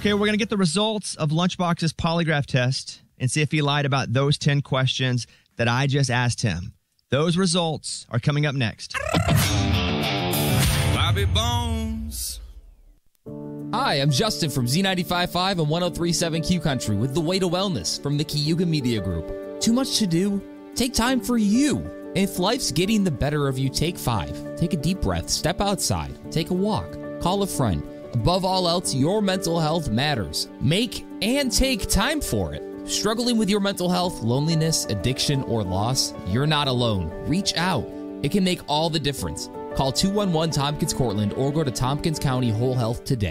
Okay, we're going to get the results of Lunchbox's polygraph test and see if he lied about those 10 questions that I just asked him. Those results are coming up next. Bobby Bones. Hi, I'm Justin from Z95.5 and 103.7 Q Country with The Way to Wellness from the Cayuga Media Group. Too much to do? Take time for you. If life's getting the better of you, take 5. Take a deep breath, step outside, take a walk, call a friend. Above all else, your mental health matters. Make and take time for it. Struggling with your mental health, loneliness, addiction, or loss? You're not alone. Reach out. It can make all the difference. Call 211-TOMPKINS-CORTLAND or go to Tompkins County Whole Health today.